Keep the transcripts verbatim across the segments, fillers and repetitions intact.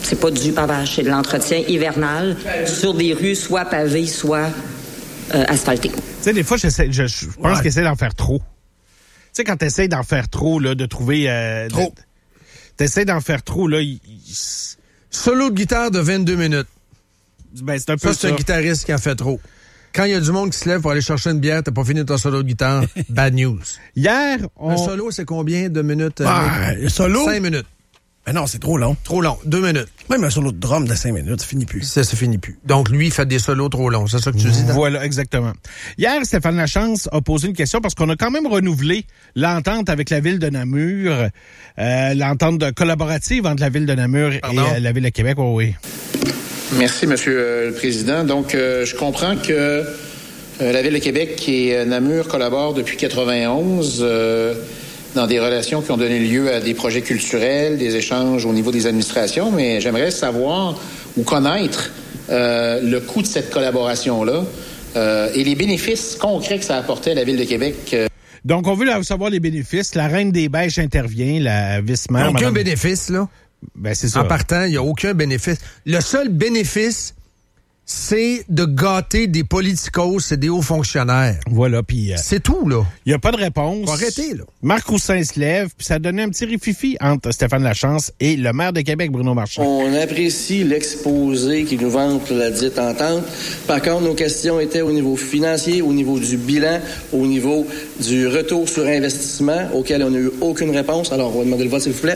c'est pas du pavage, c'est de l'entretien hivernal sur des rues soit pavées, soit euh, asphaltées. Tu sais, des fois, j'essaie, je, je pense ouais. qu'ils essaient d'en faire trop. Tu sais, quand tu essaies d'en faire trop, là, de trouver... Euh, trop. Tu essaies d'en faire trop, là... Il, il... Solo de guitare de vingt-deux minutes. Ben, c'est un peu ça. C'est ça. Un guitariste qui en fait trop. Quand il y a du monde qui se lève pour aller chercher une bière, t'as pas fini ton solo de guitare, bad news. Hier, on... Un solo, c'est combien de minutes? Ah, euh, solo? Cinq minutes. Ben non, c'est trop long. Trop long. Deux minutes. Même un solo de drum de cinq minutes, ça finit plus. Ça, ça finit plus. Donc, lui, il fait des solos trop longs. C'est ça que tu dis? Voilà, exactement. Hier, Stéphane Lachance a posé une question parce qu'on a quand même renouvelé l'entente avec la Ville de Namur, euh, l'entente de collaborative entre la Ville de Namur Pardon? et euh, la Ville de Québec. Oh, oui. Merci, Monsieur euh, le Président. Donc, euh, je comprends que euh, la Ville de Québec et euh, Namur collaborent depuis quatre-vingt-onze euh, dans des relations qui ont donné lieu à des projets culturels, des échanges au niveau des administrations, mais j'aimerais savoir ou connaître euh, le coût de cette collaboration-là euh, et les bénéfices concrets que ça apportait à la Ville de Québec. Euh. Donc, on veut savoir les bénéfices. La Reine des Beiges intervient, la vice-maire. Aucun Madame... bénéfice, là. Ben, c'est ça. En partant, il n'y a aucun bénéfice. Le seul bénéfice, c'est de gâter des politicos et des hauts fonctionnaires. Voilà, puis... Euh, c'est tout, là. Il n'y a pas de réponse. Faut arrêter, là. Marc Roussin se lève, puis ça a donné un petit rififi entre Stéphane Lachance et le maire de Québec, Bruno Marchand. On apprécie l'exposé qui nous vante la dite entente. Par contre, nos questions étaient au niveau financier, au niveau du bilan, au niveau du retour sur investissement, auquel on n'a eu aucune réponse. Alors, on va demander le vote, s'il vous plaît.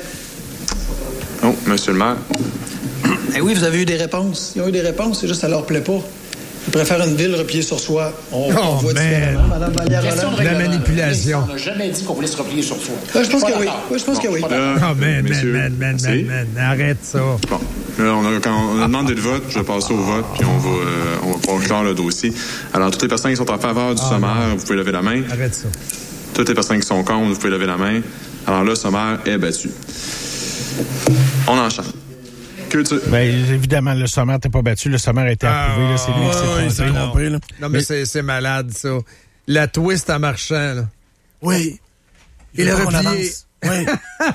Oh, monsieur le maire. Eh oui, vous avez eu des réponses. Ils ont eu des réponses, c'est juste ça leur plaît pas. Ils préfèrent une ville repliée sur soi. On, oh, on voit différemment. Madame Vallière-Roland. La manipulation. On n'a jamais dit qu'on voulait se replier sur soi. Ouais, je pense que oui. oui. Je pense bon, que oui. Ah, oh, man, man, man, man, man, man, arrête ça. Bon. Là, on a, quand on a demandé le vote, je vais passer au vote, puis on va, euh, on va pouvoir clore le dossier. Alors, toutes les personnes qui sont en faveur du ah, sommaire, non. vous pouvez lever la main. Arrête ça. Toutes les personnes qui sont contre, vous pouvez lever la main. Alors là, le sommaire est battu. On enchaîne. Culture. Ben, évidemment, le sommaire n'était pas battu. Le sommaire a été approuvé. Ah, là, c'est lui ouais, qui s'est trompé. trompé là. Non, mais, mais c'est, c'est malade, ça. La twist en marchant, là. Oui. Et le replié. Oui.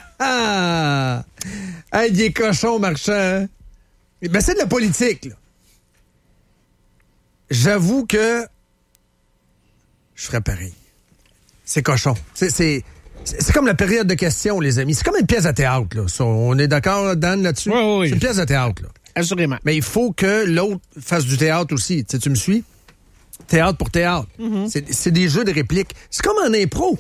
Hey, des cochons marchants. Hein? Ben, c'est de la politique, là. J'avoue que je ferais pareil. C'est cochon. C'est... c'est... C'est comme la période de questions, les amis. C'est comme une pièce de théâtre, là. On est d'accord, Dan, là-dessus? Oui, oui, oui. C'est une pièce de théâtre, là. Assurément. Mais il faut que l'autre fasse du théâtre aussi. Tu sais, tu me suis? Théâtre pour théâtre. Mm-hmm. C'est, c'est des jeux de répliques. C'est comme en impro.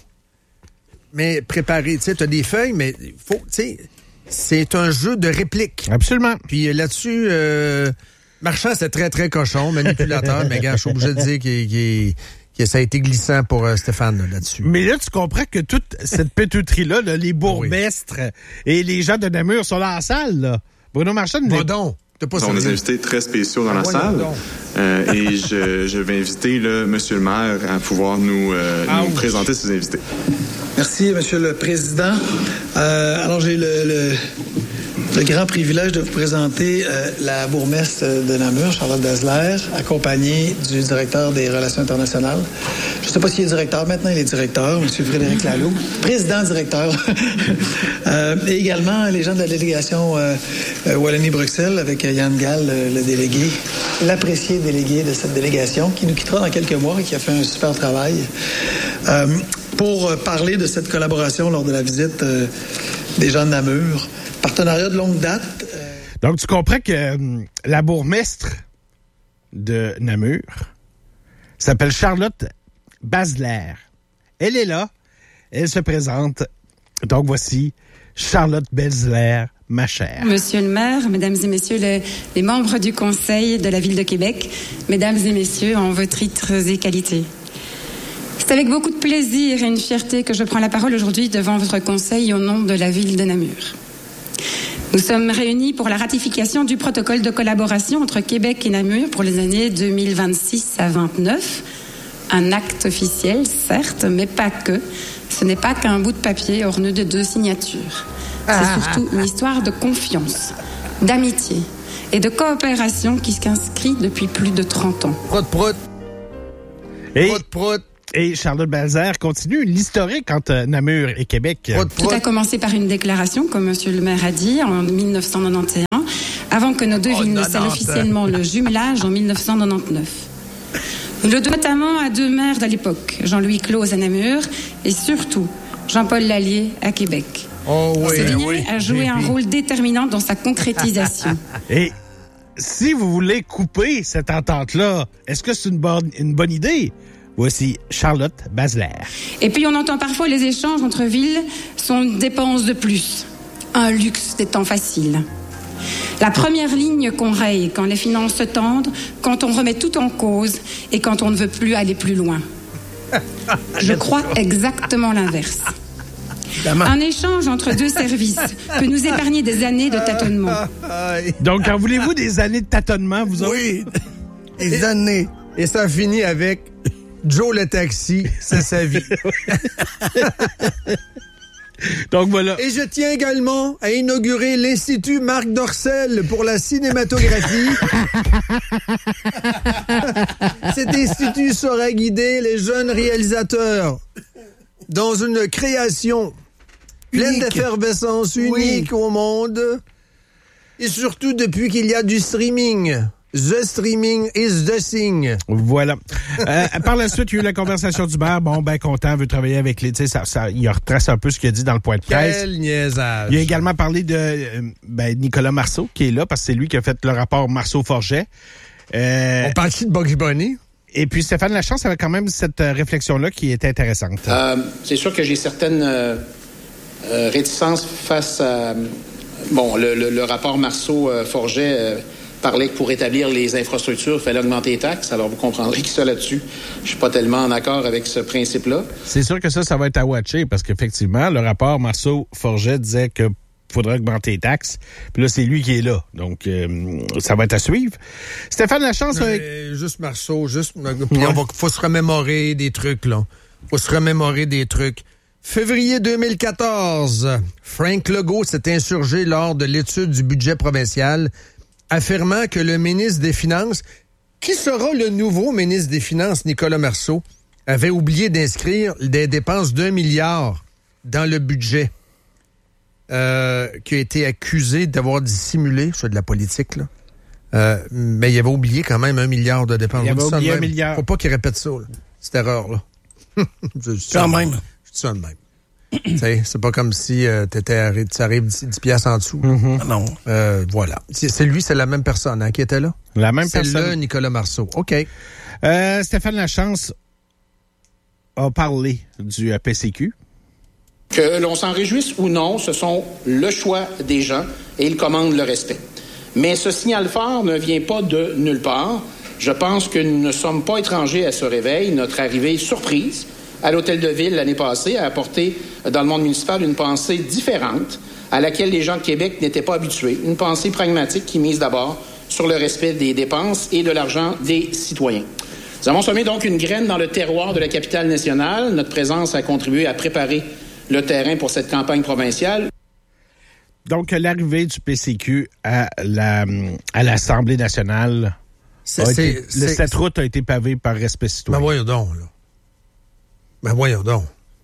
Mais préparé, tu sais, t'as des feuilles, mais il faut, tu sais, c'est un jeu de répliques. Absolument. Puis là-dessus, euh, Marchand, c'est très, très cochon, manipulateur, mais gars, je suis obligé de dire qu'il, qu'il, que ça a été glissant pour euh, Stéphane là, là-dessus. Mais là, tu comprends que toute cette pétouterie-là, là, les bourgmestres oui. et les gens de Namur sont là en salle. Là. Bruno Marchand... Va donc. Pas on a des invités très spéciaux dans ah, la ouais, salle. Euh, et je, je vais inviter là, Monsieur le maire à pouvoir nous, euh, ah, nous oui. présenter ses invités. Merci, Monsieur le Président. Euh, alors, j'ai le... le... le grand privilège de vous présenter euh, la bourgmestre de Namur, Charlotte Dazeler, accompagnée du directeur des Relations internationales. Je ne sais pas s'il est directeur, maintenant il est directeur, M. Frédéric Laloux, président-directeur. euh, et également les gens de la délégation euh, euh, Wallonie-Bruxelles, avec Yann Gall, le, le délégué, l'apprécié délégué de cette délégation, qui nous quittera dans quelques mois et qui a fait un super travail. Euh, pour parler de cette collaboration lors de la visite euh, des gens de Namur. Partenariat de longue date. Euh... Donc, tu comprends que euh, la bourgmestre de Namur s'appelle Charlotte Dazeler. Elle est là. Elle se présente. Donc, voici Charlotte Dazeler, ma chère. Monsieur le maire, mesdames et messieurs les, les membres du Conseil de la Ville de Québec, mesdames et messieurs, en vos titres et qualités. C'est avec beaucoup de plaisir et une fierté que je prends la parole aujourd'hui devant votre Conseil au nom de la Ville de Namur. Nous sommes réunis pour la ratification du protocole de collaboration entre Québec et Namur pour les années deux mille vingt-six à vingt-neuf. Un acte officiel, certes, mais pas que. Ce n'est pas qu'un bout de papier orné de deux signatures. C'est surtout une histoire de confiance, d'amitié et de coopération qui s'inscrit depuis plus de trente ans. Prout, prout. Et... Prout, prout. Et Charlotte Dazeler continue l'historique entre Namur et Québec. Tout a commencé par une déclaration, comme Monsieur le maire a dit, en dix-neuf cent quatre-vingt-onze, avant que nos deux Oh, villes ne non, scellent non, officiellement le jumelage en dix-neuf cent quatre-vingt-dix-neuf. Nous le devons notamment à deux maires de l'époque, Jean-Louis Clos à Namur et surtout Jean-Paul Lallier à Québec. Oh oui, Ce dernier oui. a joué J P. un rôle déterminant dans sa concrétisation. Et si vous voulez couper cette entente-là, est-ce que c'est une bonne, une bonne idée? Voici Charlotte Basler. Et puis on entend parfois les échanges entre villes sont une dépense de plus, un luxe des temps faciles. La première ligne qu'on raye quand les finances se tendent, quand on remet tout en cause et quand on ne veut plus aller plus loin. Je crois exactement l'inverse. Un échange entre deux services peut nous épargner des années de tâtonnement. Donc, en voulez-vous des années de tâtonnement, vous autres? Oui, des années. Et ça finit avec Joe le taxi, c'est sa vie. Donc, voilà. Et je tiens également à inaugurer l'Institut Marc Dorcel pour la cinématographie. Cet institut saura guider les jeunes réalisateurs dans une création pleine Unique. d'effervescence, unique au monde. Et surtout depuis qu'il y a du streaming. The streaming is the thing. Voilà. Euh, par la suite, il y a eu la conversation du maire. Bon, ben content, veut travailler avec les... Tu sais, ça, ça, il retrace un peu ce qu'il a dit dans le point de presse. Quel niaisage. Il a également parlé de euh, ben, Nicolas Marceau, qui est là, parce que c'est lui qui a fait le rapport Marceau-Forget. Euh, On parle-tu de Bugs Bunny? Et puis, Stéphane Lachance avait quand même cette euh, réflexion-là qui était intéressante. Euh, c'est sûr que j'ai certaines euh, euh, réticences face à... Bon, le, le, le rapport Marceau-Forget euh, parlait que pour établir les infrastructures, il fallait augmenter les taxes. Alors, vous comprendrez que ça, là-dessus, je suis pas tellement en accord avec ce principe-là. C'est sûr que ça, ça va être à watcher, parce qu'effectivement, le rapport Marceau-Forget disait que faudrait augmenter les taxes. Puis là, c'est lui qui est là. Donc, euh, ça va être à suivre. Stéphane Lachance... Euh, juste Marceau, juste... Puis on va, faut se remémorer des trucs, là. Faut se remémorer des trucs. Février deux mille quatorze, Frank Legault s'est insurgé lors de l'étude du budget provincial, affirmant que le ministre des Finances, qui sera le nouveau ministre des Finances, Nicolas Marceau, avait oublié d'inscrire des dépenses d'un milliard dans le budget, euh, qui a été accusé d'avoir dissimulé, c'est de la politique, là. Euh, mais il avait oublié quand même un milliard de dépenses. Il avait Je dis ça de oublié un même. milliard. Faut pas qu'il répète ça, là, cette erreur-là. Je dis ça Quand de même. Je dis ça de même. Tu sais, c'est pas comme si euh, t'étais, tu arrives dix, dix piastres en dessous. Mm-hmm. Ah non. Euh, voilà. C'est, c'est lui, c'est la même personne hein, qui était là. La même c'est personne. le Nicolas Marceau. OK. Euh, Stéphane Lachance a parlé du euh, P C Q. Que l'on s'en réjouisse ou non, ce sont le choix des gens et ils commandent le respect. Mais ce signal fort ne vient pas de nulle part. Je pense que nous ne sommes pas étrangers à ce réveil. Notre arrivée surprise à l'Hôtel de Ville l'année passée a apporté dans le monde municipal une pensée différente à laquelle les gens de Québec n'étaient pas habitués. Une pensée pragmatique qui mise d'abord sur le respect des dépenses et de l'argent des citoyens. Nous avons semé donc une graine dans le terroir de la capitale nationale. Notre présence a contribué à préparer le terrain pour cette campagne provinciale. Donc, l'arrivée du P C Q à, la, à l'Assemblée nationale, C'est, a c'est, été, c'est, le, cette route a été pavée par respect citoyen. Ben voyons donc, là. Ben voyons donc.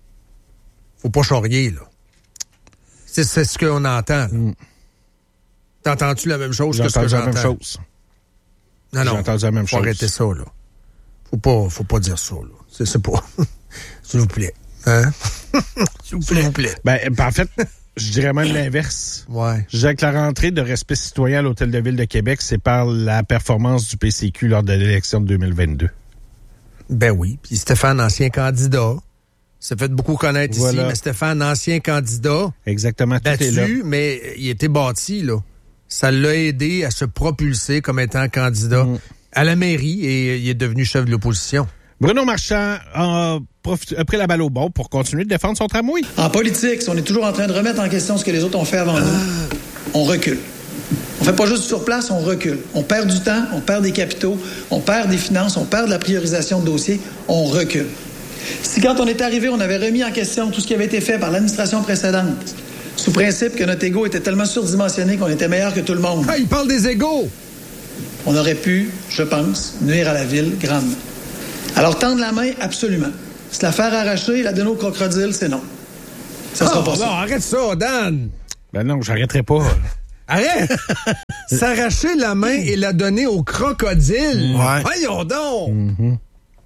Faut pas charrier, là. C'est, c'est ce qu'on entend, là. Mm. T'entends-tu la même chose J'ai que ce que entendu j'entends? la même chose. Non, non. J'ai entendu la même faut chose. arrêter ça, là. Faut pas, faut pas dire ça, là. C'est, c'est pas... S'il vous plaît. Hein? S'il vous plaît. S'il vous plaît. Ben, en fait, je dirais même l'inverse. Ouais. Je dirais que la rentrée de respect citoyen à l'Hôtel de Ville de Québec, c'est par la performance du P C Q lors de l'élection de deux mille vingt-deux. Ben oui. Puis Stéphane, ancien candidat, s'est fait beaucoup connaître voilà. ici, mais Stéphane, ancien candidat. Exactement, tout battu, est là. Mais il était bâti, là. Ça l'a aidé à se propulser comme étant candidat mm. à la mairie et il est devenu chef de l'opposition. Bruno Marchand a, profité, a pris la balle au bon pour continuer de défendre son tramway. En politique, si on est toujours en train de remettre en question ce que les autres ont fait avant nous, on recule. On fait pas juste sur place, on recule. On perd du temps, on perd des capitaux, on perd des finances, on perd de la priorisation de dossiers, on recule. Si quand on est arrivé, on avait remis en question tout ce qui avait été fait par l'administration précédente, sous principe que notre ego était tellement surdimensionné qu'on était meilleur que tout le monde. Ah, il parle des égos! On aurait pu, je pense, nuire à la ville grandement. Alors, tendre la main, absolument. Se la faire arracher, la donner au crocodile, c'est non. Ça sera oh, pas non, ça. Arrête ça, Dan! Ben non, j'arrêterai pas. Arrête! S'arracher la main et la donner au crocodile. Ouais. Voyons donc! Mm-hmm.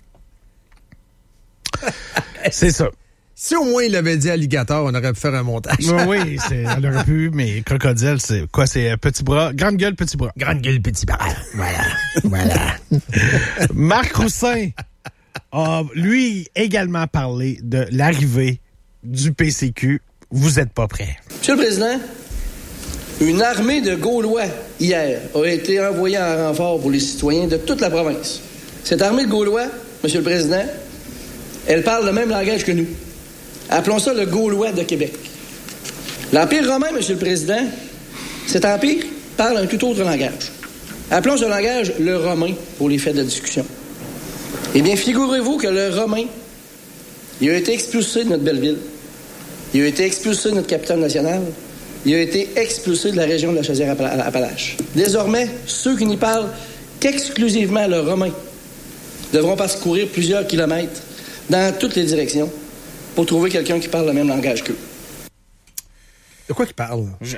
C'est ça. Si au moins il avait dit alligator, on aurait pu faire un montage. Oui, c'est, on aurait pu, mais crocodile, c'est quoi? C'est petit bras, grande gueule, petit bras. Grande gueule, petit bras. Voilà. Voilà. Marc Roussin a, lui, également parlé de l'arrivée du P C Q. Vous êtes pas prêts. Monsieur le Président, une armée de Gaulois, hier, a été envoyée en renfort pour les citoyens de toute la province. Cette armée de Gaulois, Monsieur le Président, elle parle le même langage que nous. Appelons ça le Gaulois de Québec. L'Empire romain, Monsieur le Président, cet empire parle un tout autre langage. Appelons ce langage le romain pour les faits de discussion. Eh bien, figurez-vous que le romain, il a été expulsé de notre belle ville. Il a été expulsé de notre capitale nationale. Il a été expulsé de la région de la Chaudière-Appalaches. Désormais, ceux qui n'y parlent qu'exclusivement le romain devront parcourir plusieurs kilomètres dans toutes les directions pour trouver quelqu'un qui parle le même langage qu'eux. De quoi il parle? Je...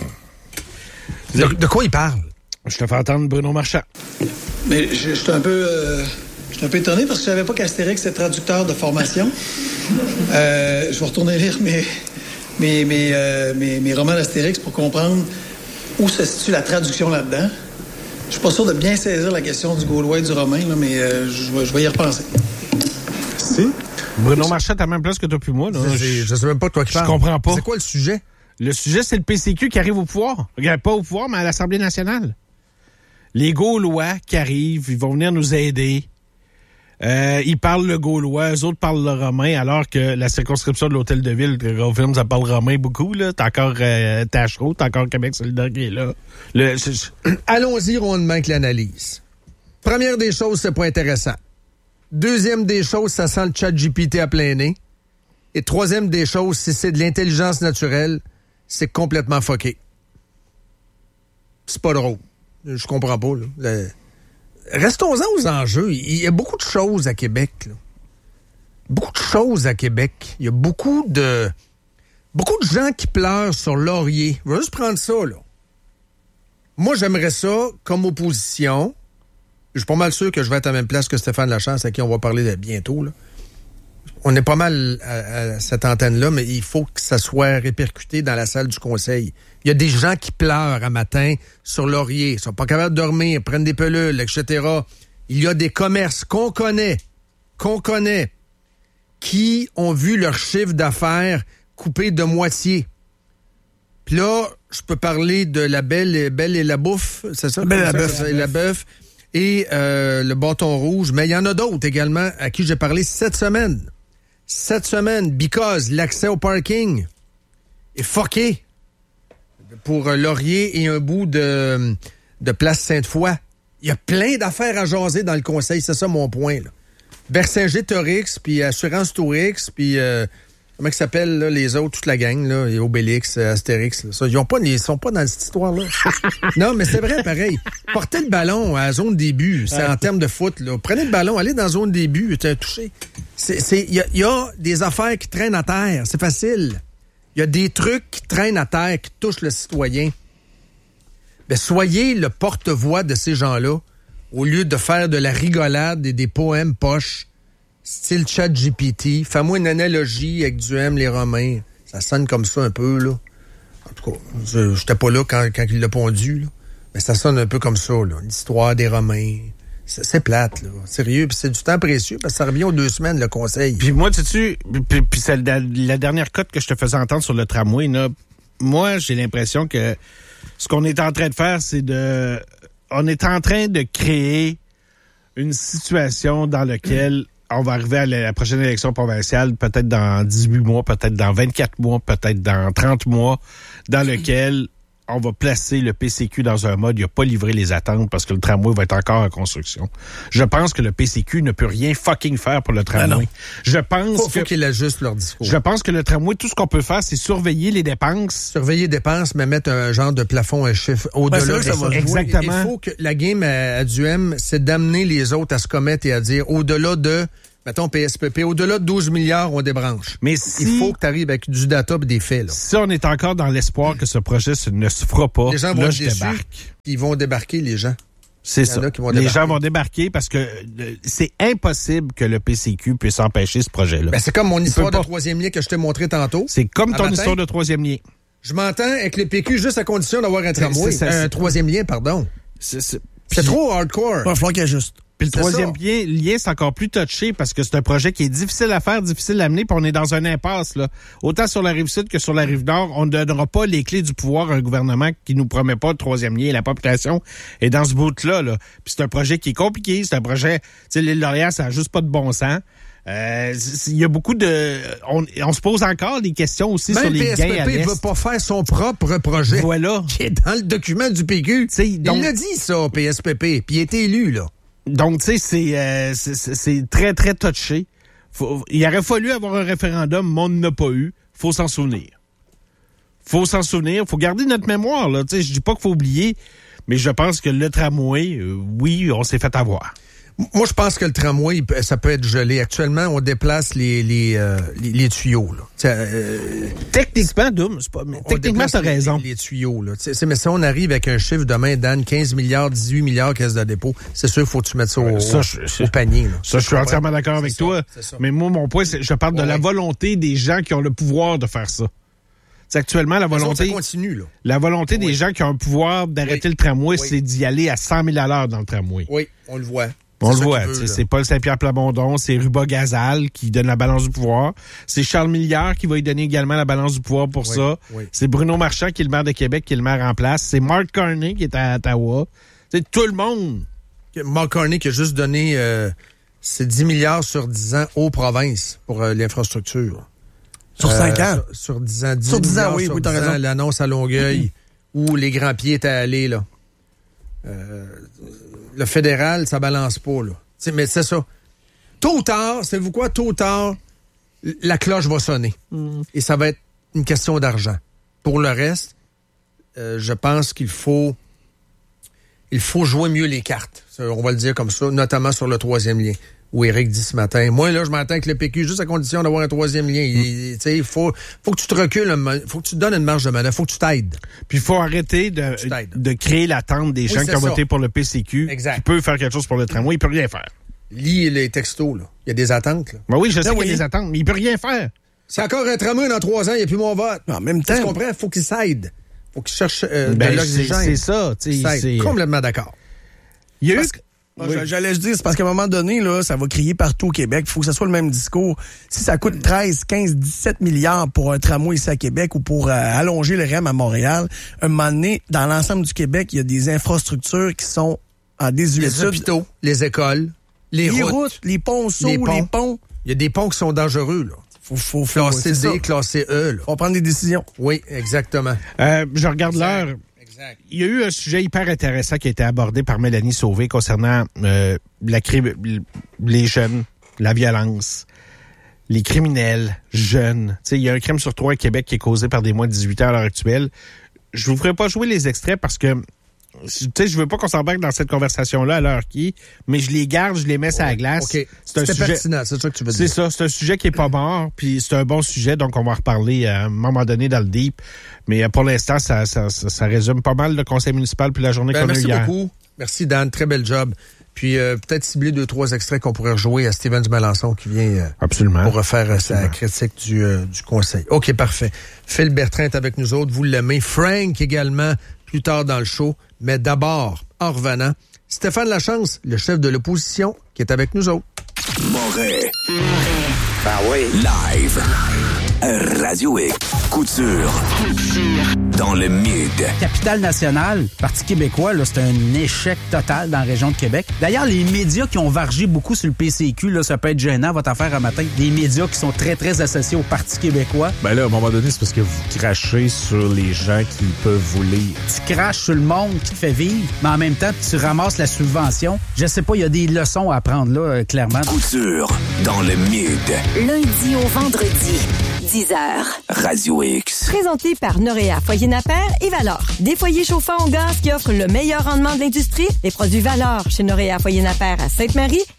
De, de quoi il parle? Je te fais entendre Bruno Marchand. Mais je, je suis un peu... Euh... Je suis un peu étonné parce que je savais pas qu'Astérix était traducteur de formation. euh, je vais retourner lire mes, mes, mes, euh, mes, mes romans d'Astérix pour comprendre où se situe la traduction là-dedans. Je suis pas sûr de bien saisir la question du Gaulois et du Romain, là, mais euh, je, vais, je vais y repenser. Si? Bruno Marchand, t'as même place que toi puis moi. Là. Je, je sais même pas de quoi tu parles. Je comprends pas. C'est quoi le sujet? Le sujet, c'est le P C Q qui arrive au pouvoir. Regarde, pas au pouvoir, mais à l'Assemblée nationale. Les Gaulois qui arrivent, ils vont venir nous aider. Euh, ils parlent le gaulois, eux autres parlent le romain, alors que la circonscription de l'Hôtel de Ville, confirme, ça parle romain beaucoup, là. T'as encore euh, Tachereau, t'as encore Québec solidaire qui est là. Le, c'est, c'est... Allons-y rondement avec l'analyse. Première des choses, c'est pas intéressant. Deuxième des choses, ça sent le chat G P T à plein nez. Et troisième des choses, si c'est de l'intelligence naturelle, c'est complètement fucké. C'est pas drôle. Je comprends pas, là. Le... Restons-en aux enjeux. Il y a beaucoup de choses à Québec, là. Beaucoup de choses à Québec. Il y a beaucoup de... Beaucoup de gens qui pleurent sur Laurier. Je vais juste prendre ça, là. Moi, j'aimerais ça comme opposition. Je suis pas mal sûr que je vais être à la même place que Stéphane Lachance, à qui on va parler de bientôt, là. On est pas mal à, à cette antenne-là, mais il faut que ça soit répercuté dans la salle du conseil. Il y a des gens qui pleurent un matin sur Laurier, ils sont pas capables de dormir, prennent des pilules, et cetera. Il y a des commerces qu'on connaît, qu'on connaît, qui ont vu leur chiffre d'affaires coupé de moitié. Puis là, je peux parler de la Belle et, Belle et la Bouffe, c'est ça? Belle et la Boeuf. Et la Boeuf. Et euh, le Bâton Rouge. Mais il y en a d'autres également à qui j'ai parlé cette semaine. Cette semaine, because l'accès au parking est fucké pour Laurier et un bout de, de Place Sainte-Foy. Il y a plein d'affaires à jaser dans le conseil, c'est ça mon point, là. Bersinger-Torix, puis Assurance Torix, puis euh, comment ils s'appellent là, les autres, toute la gang, là, et Obélix, Astérix, là, ça, ils ont pas, ils sont pas dans cette histoire-là. Non, mais c'est vrai, pareil. Portez le ballon à la zone début, c'est en termes de foot, là. Prenez le ballon, allez dans la zone début, t'as touché. C'est, c'est, y a, y a des affaires qui traînent à terre, c'est facile. Il y a des trucs qui traînent à terre, qui touchent le citoyen. Ben, soyez le porte-voix de ces gens-là, au lieu de faire de la rigolade et des poèmes poches, style chat G P T. Fais-moi une analogie avec Duhem, les Romains. Ça sonne comme ça un peu, là. En tout cas, je j'étais pas là quand, quand il l'a pondu, là. Mais ça sonne un peu comme ça, là. L'histoire des Romains. C'est, c'est plate, là. Sérieux. Puis c'est du temps précieux parce que ça revient aux deux semaines, le conseil. Puis moi, tu sais, puis, puis c'est la, la dernière cote que je te faisais entendre sur le tramway, là. Moi, j'ai l'impression que ce qu'on est en train de faire, c'est de... On est en train de créer une situation dans laquelle on va arriver à la prochaine élection provinciale, peut-être dans dix-huit mois, peut-être dans vingt-quatre mois, peut-être dans trente mois, dans lequel on va placer le P C Q dans un mode, il n'a pas livré les attentes parce que le tramway va être encore en construction. Je pense que le P C Q ne peut rien fucking faire pour le tramway. Ah je pense faut, que... faut qu'il ajuste leur discours. Je pense que le tramway, tout ce qu'on peut faire, c'est surveiller les dépenses. Surveiller les dépenses, mais mettre un genre de plafond, un chiffre au-delà. Ben, ça va exactement. Il faut que la game à, à Duhem, c'est d'amener les autres à se commettre et à dire, au-delà de Mettons P S P P, au-delà de douze milliards, on débranche. Mais si, il faut que tu arrives avec du data et des faits. Là. Si on est encore dans l'espoir que ce projet ne se fera pas, les gens vont là, être je déçus, débarque. Ils vont débarquer, les gens. C'est ça. Vont les gens vont débarquer parce que c'est impossible que le P C Q puisse empêcher ce projet-là. Ben, c'est comme mon histoire de troisième lien que je t'ai montré tantôt. C'est comme ton matin. histoire de troisième lien. Je m'entends avec le P Q juste à condition d'avoir un tramway. C'est, c'est, c'est, un troisième lien, pardon. C'est, c'est, c'est puis, trop hardcore. Il va falloir qu'il ajuste. Puis le c'est troisième ça. lien, lien, c'est encore plus touché parce que c'est un projet qui est difficile à faire, difficile à mener, puis on est dans un impasse, là. Autant sur la rive sud que sur la rive nord, on ne donnera pas les clés du pouvoir à un gouvernement qui nous promet pas le troisième lien. La population est dans ce bout-là, là. Puis c'est un projet qui est compliqué, c'est un projet, tu sais, l'île d'Orléans, ça n'a juste pas de bon sens. Euh, il y a beaucoup de... On, on se pose encore des questions aussi Même sur les P S P P gains à l'est. ne veut pas faire son propre projet. Voilà. Qui est dans le document du P Q. T'sais, donc, il l'a dit, ça, P S P P, puis il a été élu, là. Donc, tu sais, c'est, euh, c'est, c'est très, très touché. Faut, il aurait fallu avoir un référendum, mais on n'a pas eu. Faut s'en souvenir. Faut s'en souvenir. Faut garder notre mémoire, là. Tu sais, je dis pas qu'il faut oublier, mais je pense que le tramway, euh, oui, on s'est fait avoir. Moi, je pense que le tramway, ça peut être gelé. Actuellement, on déplace les les, euh, les, les tuyaux. Là. Euh, techniquement, Doom, c'est pas. Mais techniquement, t'as raison. Les, les tuyaux. Là. C'est, mais si on arrive avec un chiffre demain, Dan, quinze milliards, dix-huit milliards caisse de dépôt, c'est sûr qu'il faut que tu mettes ça au, ça, je, au panier. Là. Ça, je suis entièrement d'accord avec c'est toi. Ça, mais moi, mon point, c'est je parle de ouais. la volonté des gens qui ont le pouvoir de faire ça. C'est actuellement la volonté. Ça continue, là. La volonté oui. des gens qui ont le pouvoir d'arrêter oui. le tramway, oui. c'est d'y aller à cent mille à l'heure dans le tramway. Oui, on le voit. On le voit, veut, c'est Paul Saint-Pierre Plamondon, c'est Ruba Gazal qui donne la balance du pouvoir. C'est Charles Milliard qui va y donner également la balance du pouvoir pour oui, ça. Oui. C'est Bruno Marchand qui est le maire de Québec, qui est le maire en place. C'est Mark Carney qui est à Ottawa. C'est tout le monde. Mark Carney qui a juste donné euh, c'est dix milliards sur dix ans aux provinces pour euh, l'infrastructure. Sur euh, cinq ans? Sur, sur dix ans. dix sur dix ans, oui, sur oui, t'as dix raison. Ans, l'annonce à Longueuil mm-hmm. où les grands pieds étaient allés, là. Euh, le fédéral, ça balance pas, là. T'sais, mais c'est ça. Tôt ou tard, savez-vous quoi? Tôt ou tard, la cloche va sonner. Mm. Et ça va être une question d'argent. Pour le reste, euh, je pense qu'il faut il faut jouer mieux les cartes. On va le dire comme ça, notamment sur le troisième lien. Où Éric dit ce matin, moi, là, je m'entends avec le P Q juste à condition d'avoir un troisième lien. Mm. Il il faut, faut que tu te recules, il faut que tu te donnes une marge de manœuvre, il faut que tu t'aides. Puis il faut arrêter de, de créer l'attente des oui, gens qui ont ça. voté pour le P C Q, exact. qui peuvent faire quelque chose pour le tramway, il peut rien faire. Lis les textos, là. Il y a des attentes, là. Ben oui, je sais ben qu'il oui. y a des attentes, mais il peut rien faire. C'est encore un tramway dans trois ans, il n'y a plus mon vote. En même temps. Tu comprends? Il faut qu'il s'aide. Il faut qu'il cherche euh, ben, de l'oxygène. C'est, c'est ça, tu sais. C'est complètement d'accord. Il y a eu... Oui. J'allais juste dire, c'est parce qu'à un moment donné, là, ça va crier partout au Québec. Il faut que ça soit le même discours. Si ça coûte treize, quinze, dix-sept milliards pour un tramway ici à Québec ou pour euh, allonger le R E M à Montréal, un moment donné, dans l'ensemble du Québec, il y a des infrastructures qui sont en désuétude. Les hôpitaux, les écoles, les, les routes, routes, les ponceaux, les ponts. les ponts. Il y a des ponts qui sont dangereux, là. Faut, faut, faut, classé D, ça. classé E, là. Faut prendre des décisions. Oui, exactement. Euh, je regarde l'heure. Exact. Il y a eu un sujet hyper intéressant qui a été abordé par Mélanie Sauvé concernant euh, la crime, les jeunes, la violence, les criminels jeunes. Tu sais, il y a un crime sur trois à Québec qui est causé par des moins de dix-huit ans à l'heure actuelle. Je vous ferai pas jouer les extraits parce que tu sais, je veux pas qu'on s'embarque dans cette conversation-là à l'heure qui est, mais je les garde, je les mets sur la glace. Okay. C'est un C'était sujet pertinent, c'est ça que tu veux dire. C'est ça, c'est un sujet qui est pas mort, puis c'est un bon sujet, donc on va en reparler à un moment donné dans le deep. Mais pour l'instant, ça, ça, ça, ça résume pas mal le conseil municipal puis la journée ben, qu'on a eu hier. Merci beaucoup. Merci Dan, très bel job. Puis euh, peut-être cibler deux, trois extraits qu'on pourrait rejouer à Steven du Melançon qui vient euh, Absolument. pour refaire euh, Absolument. sa critique du, euh, du conseil. OK, parfait. Phil Bertrand est avec nous autres, vous l'aimez. Frank également, plus tard dans le show. Mais d'abord, en revenant, Stéphane Lachance, le chef de l'opposition, qui est avec nous autres. Moret. Ben oui. Live. Radio X. Couture. Couture. Dans le mid. Capitale nationale, Parti québécois, là, c'est un échec total dans la région de Québec. D'ailleurs, les médias qui ont vargé beaucoup sur le P C Q, là, ça peut être gênant, votre affaire à matin. Des médias qui sont très, très associés au Parti québécois. Ben là, à un moment donné, c'est parce que vous crachez sur les gens qui peuvent vous lire. Tu craches sur le monde qui te fait vivre, mais en même temps, tu ramasses la subvention. Je sais pas, il y a des leçons à apprendre là, euh, clairement. Couture. Dans le mid. Lundi au vendredi. dix heures. Radio X. Présenté par Noréa Foyer Napper et Valor. Des foyers chauffants au gaz qui offrent le meilleur rendement de l'industrie. Les produits Valor chez Noréa Foyer Napper à Sainte-Marie